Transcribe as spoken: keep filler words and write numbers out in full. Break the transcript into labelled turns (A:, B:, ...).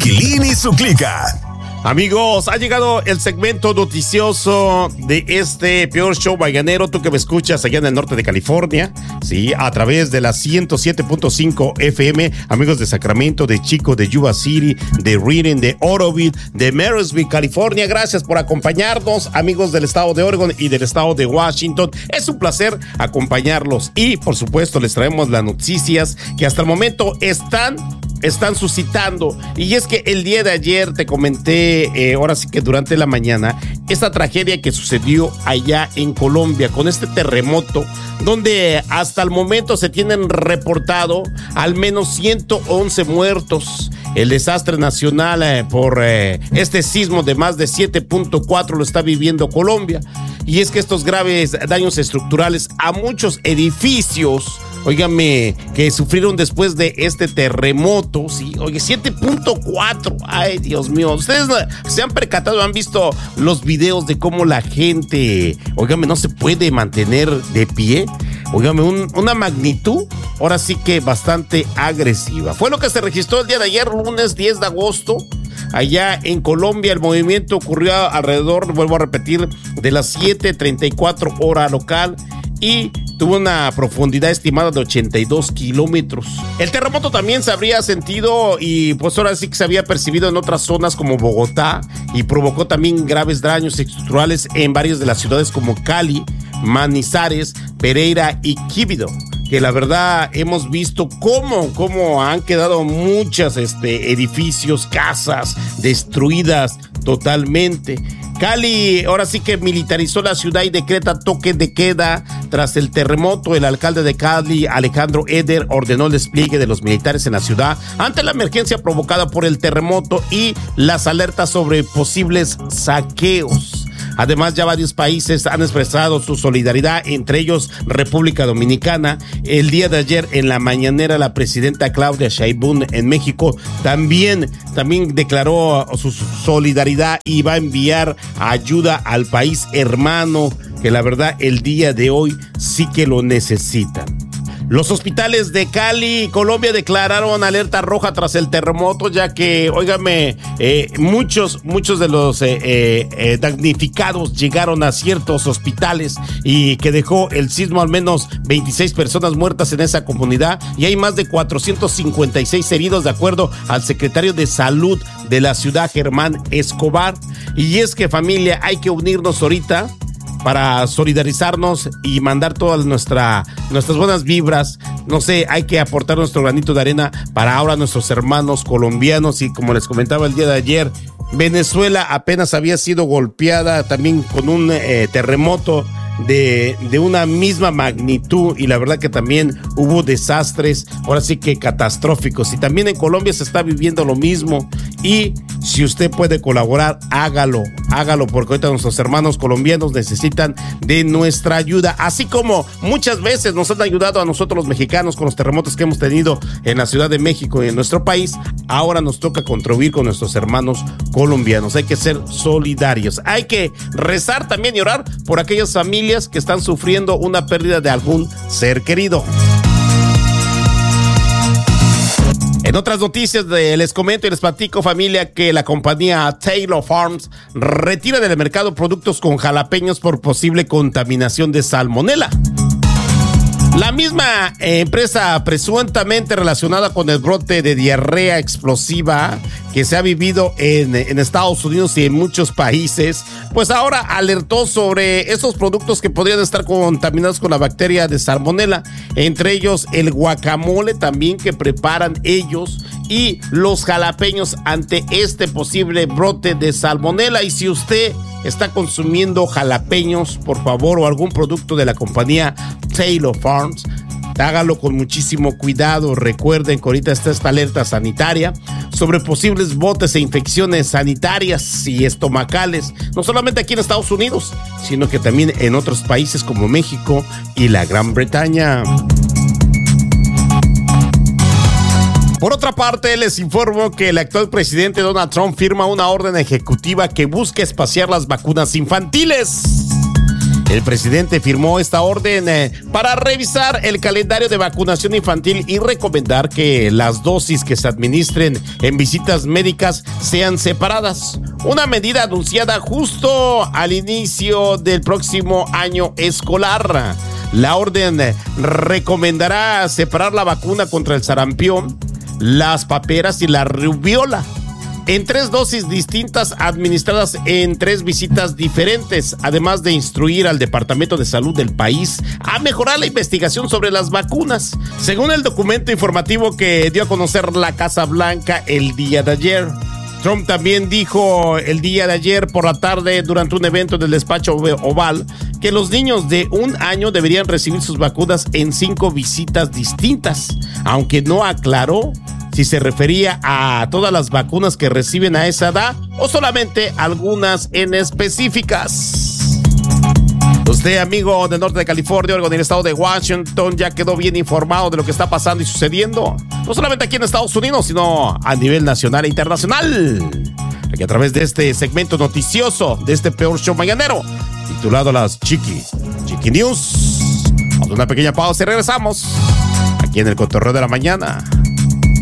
A: Chiquilín y su clica.
B: Amigos, ha llegado el segmento noticioso de este peor show mañanero. Tú que me escuchas allá en el norte de California, sí, a través de la ciento siete punto cinco F M. Amigos de Sacramento, de Chico, de Yuba City, de Reading, de Oroville, de Marysville, California. Gracias por acompañarnos, amigos del estado de Oregon y del estado de Washington. Es un placer acompañarlos y, por supuesto, les traemos las noticias que hasta el momento están están suscitando. Y es que el día de ayer te comenté, eh, ahora sí que durante la mañana, esta tragedia que sucedió allá en Colombia con este terremoto, donde hasta el momento se tienen reportado al menos ciento once muertos. El desastre nacional eh, por eh, este sismo de más de siete punto cuatro lo está viviendo Colombia. Y es que estos graves daños estructurales a muchos edificios, óigame, que sufrieron después de este terremoto, sí, oye, siete punto cuatro, ay, Dios mío, ustedes se han percatado, han visto los videos de cómo la gente, óigame, no se puede mantener de pie, óigame, un, una magnitud, ahora sí que bastante agresiva. Fue lo que se registró el día de ayer, lunes diez de agosto, allá en Colombia. El movimiento ocurrió alrededor, vuelvo a repetir, de las siete treinta y cuatro hora local y tuvo una profundidad estimada de ochenta y dos kilómetros. El terremoto también se habría sentido y pues ahora sí que se había percibido en otras zonas como Bogotá y provocó también graves daños estructurales en varias de las ciudades como Cali, Manizales, Pereira y Quibdó, que la verdad hemos visto cómo, cómo han quedado muchos este, edificios, casas destruidas totalmente. Cali ahora sí que militarizó la ciudad y decreta toque de queda tras el terremoto. El alcalde de Cali, Alejandro Eder, ordenó el despliegue de los militares en la ciudad ante la emergencia provocada por el terremoto y las alertas sobre posibles saqueos. Además, ya varios países han expresado su solidaridad, entre ellos República Dominicana. El día de ayer, en la mañanera, la presidenta Claudia Sheinbaum en México también, también declaró su solidaridad y va a enviar ayuda al país hermano, que la verdad el día de hoy sí que lo necesitan. Los hospitales de Cali, Colombia, declararon alerta roja tras el terremoto, ya que, óigame, eh, muchos, muchos de los eh, eh, damnificados llegaron a ciertos hospitales y que dejó el sismo al menos veintiséis personas muertas en esa comunidad y hay más de cuatrocientos cincuenta y seis heridos, de acuerdo al secretario de Salud de la ciudad, Germán Escobar. Y es que, familia, hay que unirnos ahorita para solidarizarnos y mandar todas nuestra, nuestras buenas vibras. No sé, hay que aportar nuestro granito de arena para ahora nuestros hermanos colombianos. Y como les comentaba el día de ayer, Venezuela apenas había sido golpeada también con un eh, terremoto de, de una misma magnitud y la verdad que también hubo desastres, ahora sí que catastróficos. Y también en Colombia se está viviendo lo mismo y si usted puede colaborar, hágalo, hágalo porque ahorita nuestros hermanos colombianos necesitan de nuestra ayuda, así como muchas veces nos han ayudado a nosotros los mexicanos con los terremotos que hemos tenido en la Ciudad de México y en nuestro país. Ahora nos toca contribuir con nuestros hermanos colombianos. Hay que ser solidarios, hay que rezar también y orar por aquellas familias que están sufriendo una pérdida de algún ser querido. En otras noticias de, les comento y les platico, familia, que la compañía Taylor Farms retira del mercado productos con jalapeños por posible contaminación de salmonela. La misma empresa presuntamente relacionada con el brote de diarrea explosiva que se ha vivido en, en Estados Unidos y en muchos países, pues ahora alertó sobre esos productos que podrían estar contaminados con la bacteria de salmonela, entre ellos el guacamole también que preparan ellos y los jalapeños ante este posible brote de salmonela. Y si usted está consumiendo jalapeños, por favor, o algún producto de la compañía Taylor Farms, hágalo con muchísimo cuidado. Recuerden que ahorita está esta alerta sanitaria sobre posibles brotes e infecciones sanitarias y estomacales, no solamente aquí en Estados Unidos, sino que también en otros países como México y la Gran Bretaña. Por otra parte, les informo que el actual presidente Donald Trump firma una orden ejecutiva que busca espaciar las vacunas infantiles. El presidente firmó esta orden eh, para revisar el calendario de vacunación infantil y recomendar que las dosis que se administren en visitas médicas sean separadas. Una medida anunciada justo al inicio del próximo año escolar. La orden recomendará separar la vacuna contra el sarampión, las paperas y la rubiola en tres dosis distintas administradas en tres visitas diferentes, además de instruir al Departamento de Salud del país a mejorar la investigación sobre las vacunas, según el documento informativo que dio a conocer la Casa Blanca el día de ayer. Trump también dijo el día de ayer por la tarde durante un evento del despacho Oval que los niños de un año deberían recibir sus vacunas en cinco visitas distintas, aunque no aclaró si se refería a todas las vacunas que reciben a esa edad o solamente algunas en específicas. Usted, amigo del norte de California, Oregon y el estado de Washington, ya quedó bien informado de lo que está pasando y sucediendo, no solamente aquí en Estados Unidos, sino a nivel nacional e internacional. Aquí a través de este segmento noticioso de este peor show mañanero, titulado Las Chiqui, Chiqui News. Vamos a una pequeña pausa y regresamos aquí en el Cotorreo de la Mañana.